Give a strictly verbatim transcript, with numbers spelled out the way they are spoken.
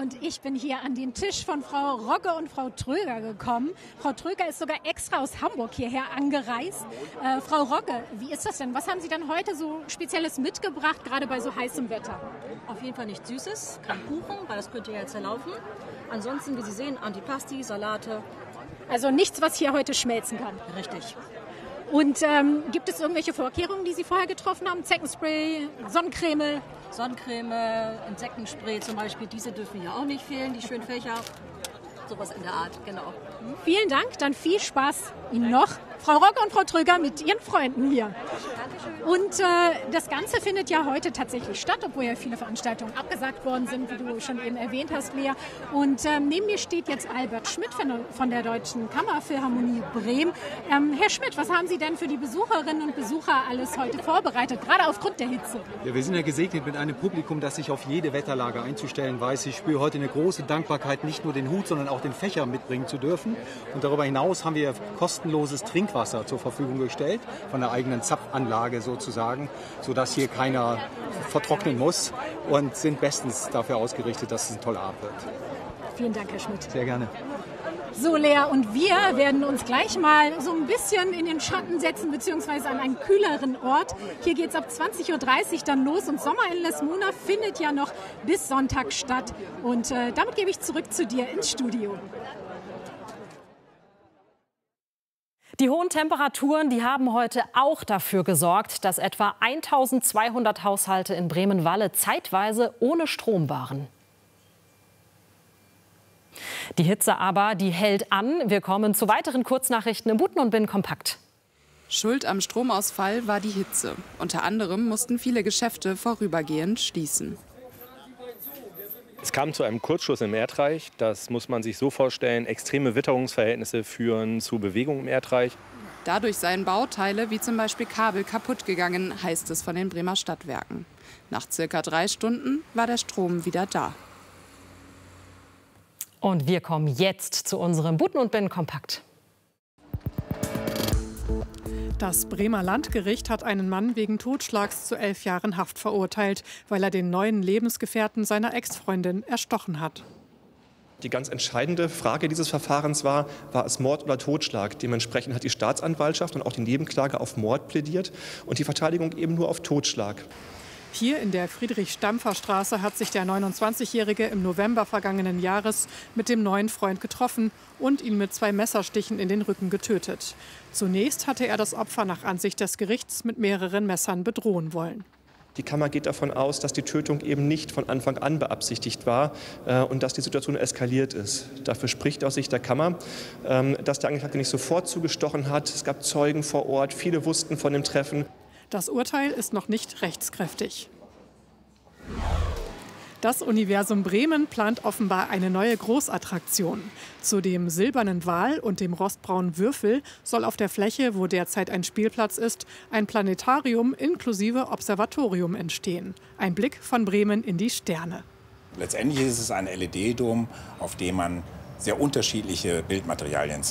Und ich bin hier an den Tisch von Frau Rogge und Frau Tröger gekommen. Frau Tröger ist sogar extra aus Hamburg hierher angereist. Äh, Frau Rogge, wie ist das denn? Was haben Sie denn heute so Spezielles mitgebracht, gerade bei so heißem Wetter? Auf jeden Fall nichts Süßes, kein Kuchen, weil das könnte ja zerlaufen. Ansonsten, wie Sie sehen, Antipasti, Salate. Also nichts, was hier heute schmelzen kann. Richtig. Und ähm, gibt es irgendwelche Vorkehrungen, die Sie vorher getroffen haben? Zeckenspray, Sonnencreme? Sonnencreme, Insektenspray zum Beispiel, diese dürfen ja auch nicht fehlen, die schönen Fächer. Sowas in der Art, genau. Vielen Dank, dann viel Spaß Ihnen noch. Frau Rogge und Frau Tröger mit Ihren Freunden hier. Und äh, das Ganze findet ja heute tatsächlich statt, obwohl ja viele Veranstaltungen abgesagt worden sind, wie du schon eben erwähnt hast, Lea. Und ähm, neben mir steht jetzt Albert Schmidt von der, von der Deutschen Kammerphilharmonie Bremen. Ähm, Herr Schmidt, was haben Sie denn für die Besucherinnen und Besucher alles heute vorbereitet, gerade aufgrund der Hitze? Ja, wir sind ja gesegnet mit einem Publikum, das sich auf jede Wetterlage einzustellen weiß. Ich spüre heute eine große Dankbarkeit, nicht nur den Hut, sondern auch den Fächer mitbringen zu dürfen. Und darüber hinaus haben wir kostenloses Trinkwasser zur Verfügung gestellt, von der eigenen Zapfanlage sozusagen, sodass hier keiner vertrocknen muss, und sind bestens dafür ausgerichtet, dass es ein toller Abend wird. Vielen Dank, Herr Schmidt. Sehr gerne. So, Lea, und wir werden uns gleich mal so ein bisschen in den Schatten setzen, beziehungsweise an einen kühleren Ort. Hier geht es ab zwanzig Uhr dreißig dann los und Sommer in Les Mouna findet ja noch bis Sonntag statt. Und äh, damit gebe ich zurück zu dir ins Studio. Die hohen Temperaturen, die haben heute auch dafür gesorgt, dass etwa eintausendzweihundert Haushalte in Bremen-Walle zeitweise ohne Strom waren. Die Hitze aber, die hält an. Wir kommen zu weiteren Kurznachrichten im Buten und Bin kompakt. Schuld am Stromausfall war die Hitze. Unter anderem mussten viele Geschäfte vorübergehend schließen. Es kam zu einem Kurzschluss im Erdreich. Das muss man sich so vorstellen. Extreme Witterungsverhältnisse führen zu Bewegung im Erdreich. Dadurch seien Bauteile wie zum Beispiel Kabel kaputt gegangen, heißt es von den Bremer Stadtwerken. Nach circa drei Stunden war der Strom wieder da. Und wir kommen jetzt zu unserem Buten und Bin kompakt. Das Bremer Landgericht hat einen Mann wegen Totschlags zu elf Jahren Haft verurteilt, weil er den neuen Lebensgefährten seiner Ex-Freundin erstochen hat. Die ganz entscheidende Frage dieses Verfahrens war, war es Mord oder Totschlag? Dementsprechend hat die Staatsanwaltschaft und auch die Nebenklage auf Mord plädiert und die Verteidigung eben nur auf Totschlag. Hier in der Friedrich-Stampfer-Straße hat sich der neunundzwanzigjährige im November vergangenen Jahres mit dem neuen Freund getroffen und ihn mit zwei Messerstichen in den Rücken getötet. Zunächst hatte er das Opfer nach Ansicht des Gerichts mit mehreren Messern bedrohen wollen. Die Kammer geht davon aus, dass die Tötung eben nicht von Anfang an beabsichtigt war äh, und dass die Situation eskaliert ist. Dafür spricht aus Sicht der Kammer, ähm, dass der Angeklagte nicht sofort zugestochen hat. Es gab Zeugen vor Ort, viele wussten von dem Treffen. Das Urteil ist noch nicht rechtskräftig. Das Universum Bremen plant offenbar eine neue Großattraktion. Zu dem silbernen Wal und dem rostbraunen Würfel soll auf der Fläche, wo derzeit ein Spielplatz ist, ein Planetarium inklusive Observatorium entstehen. Ein Blick von Bremen in die Sterne. Letztendlich ist es ein L E D-Dom, auf dem man sehr unterschiedliche Bildmaterialien